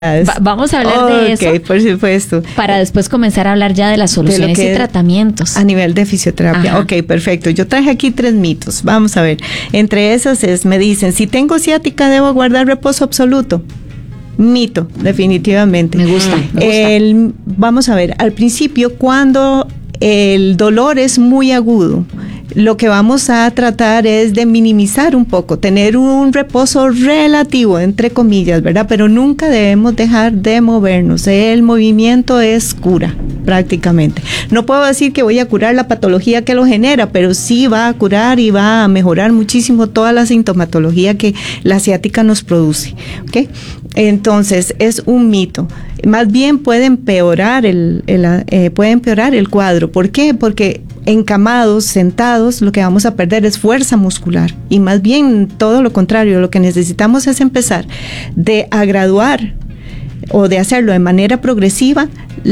Vamos a hablar de eso. Ok, por supuesto. Para después comenzar a hablar ya de las soluciones y tratamientos. A nivel de fisioterapia. Ajá. Ok, perfecto. Yo traje aquí 3 mitos. Vamos a ver. Entre esos me dicen, si tengo ciática, ¿debo guardar reposo absoluto? Mito, definitivamente. Me gusta. Vamos a ver, al principio, cuando el dolor es muy agudo, lo que vamos a tratar es de minimizar un poco, tener un reposo relativo, entre comillas, ¿verdad? Pero nunca debemos dejar de movernos. El movimiento es cura, prácticamente. No puedo decir que voy a curar la patología que lo genera, pero sí va a curar y va a mejorar muchísimo toda la sintomatología que la ciática nos produce, ¿ok? Entonces, es un mito. Más bien puede empeorar el cuadro. ¿Por qué? Porque encamados, sentados, lo que vamos a perder es fuerza muscular. Y más bien todo lo contrario, lo que necesitamos es empezar a graduar o de hacerlo de manera progresiva,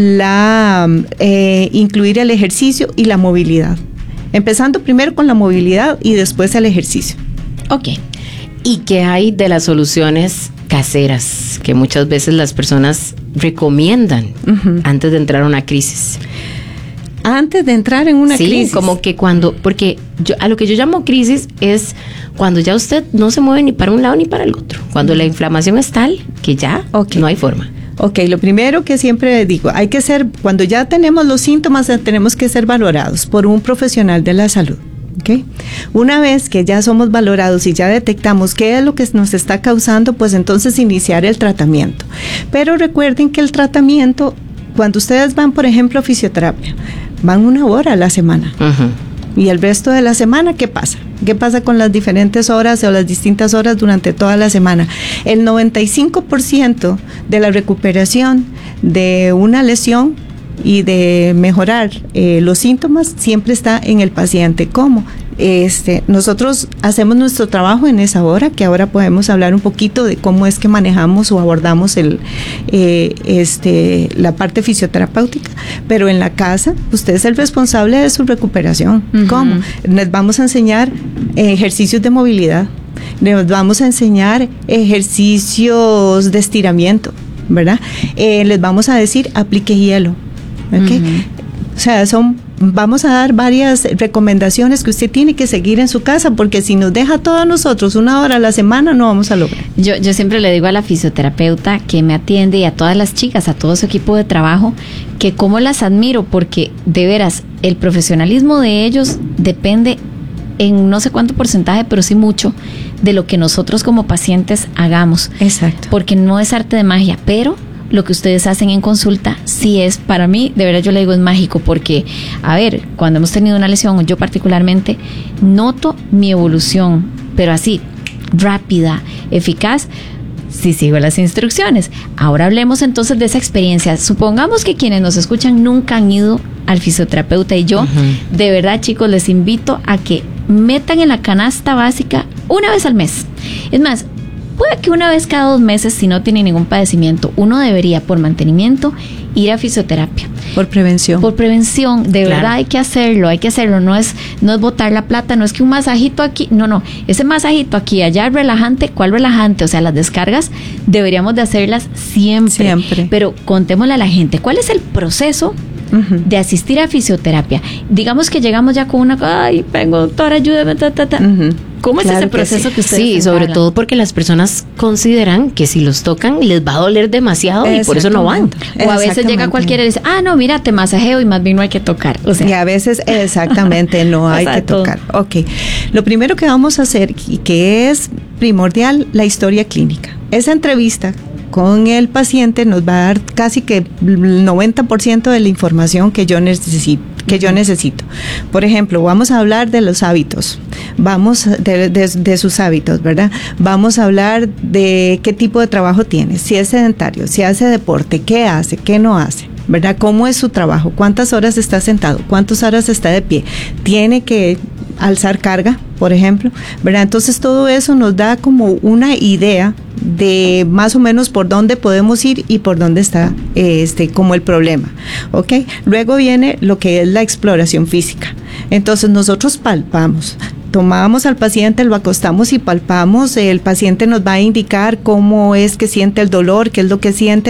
incluir el ejercicio y la movilidad. Empezando primero con la movilidad y después el ejercicio. Ok. ¿Y qué hay de las soluciones caseras que muchas veces las personas recomiendan antes de entrar a una crisis? Antes de entrar en una crisis. Sí, como que porque a lo que yo llamo crisis es cuando ya usted no se mueve ni para un lado ni para el otro. Cuando la inflamación es tal que ya no hay forma. Ok, lo primero que siempre digo, cuando ya tenemos los síntomas, tenemos que ser valorados por un profesional de la salud. ¿Okay? Una vez que ya somos valorados y ya detectamos qué es lo que nos está causando, pues entonces iniciar el tratamiento. Pero recuerden que el tratamiento, cuando ustedes van, por ejemplo, a fisioterapia, van 1 hora a la semana. Y el resto de la semana, ¿qué pasa? ¿Qué pasa con las diferentes horas o las distintas horas durante toda la semana? El 95% de la recuperación de una lesión y de mejorar los síntomas siempre está en el paciente. ¿Cómo? Nosotros hacemos nuestro trabajo en esa hora, que ahora podemos hablar un poquito de cómo es que manejamos o abordamos la parte fisioterapéutica, pero en la casa usted es el responsable de su recuperación. ¿Cómo? Les vamos a enseñar ejercicios de movilidad, les vamos a enseñar ejercicios de estiramiento, ¿verdad? Les vamos a decir, aplique hielo. ¿Okay? O sea, vamos a dar varias recomendaciones que usted tiene que seguir en su casa, porque si nos deja a todos nosotros 1 hora a la semana, no vamos a lograr. Yo siempre le digo a la fisioterapeuta que me atiende y a todas las chicas, a todo su equipo de trabajo, que cómo las admiro, porque de veras, el profesionalismo de ellos depende en no sé cuánto porcentaje, pero sí mucho, de lo que nosotros como pacientes hagamos. Exacto. Porque no es arte de magia, pero lo que ustedes hacen en consulta sí es, para mí, de verdad yo le digo, es mágico, porque, a ver, cuando hemos tenido una lesión, yo particularmente, noto mi evolución, pero así, rápida, eficaz, si sigo las instrucciones. Ahora hablemos entonces de esa experiencia. Supongamos que quienes nos escuchan nunca han ido al fisioterapeuta, y yo, de verdad, chicos, les invito a que metan en la canasta básica 1 vez al mes. Es más, puede que 1 vez cada 2 meses, si no tiene ningún padecimiento, uno debería, por mantenimiento, ir a fisioterapia. Por prevención. Por prevención, de verdad hay que hacerlo, no es botar la plata, no es que un masajito aquí, no, ese masajito aquí, allá relajante, ¿cuál relajante? O sea, las descargas deberíamos de hacerlas siempre. Pero contémosle a la gente, ¿cuál es el proceso de asistir a fisioterapia? Digamos que llegamos ya con vengo, doctora, ayúdame, ¿Cómo es ese proceso que ustedes Sí, sobre todo porque las personas consideran que si los tocan les va a doler demasiado y por eso no van. O a veces llega cualquiera y dice, no, mira, te masajeo y más bien no hay que tocar. O sea, y a veces exactamente no hay que tocar. Ok, lo primero que vamos a hacer y que es primordial, la historia clínica. Esa entrevista con el paciente nos va a dar casi que el 90% de la información que yo necesito. Por ejemplo, vamos a hablar de los hábitos, vamos de sus hábitos, ¿verdad? Vamos a hablar de qué tipo de trabajo tiene, si es sedentario, si hace deporte, qué hace, qué no hace, ¿verdad? ¿Cómo es su trabajo? ¿Cuántas horas está sentado? ¿Cuántas horas está de pie? ¿Tiene que alzar carga, por ejemplo? ¿Verdad? Entonces todo eso nos da como una idea de más o menos por dónde podemos ir y por dónde está como el problema, ¿ok? Luego viene lo que es la exploración física. Entonces nosotros palpamos tomamos al paciente, lo acostamos y palpamos, el paciente nos va a indicar cómo es que siente el dolor, qué es lo que siente.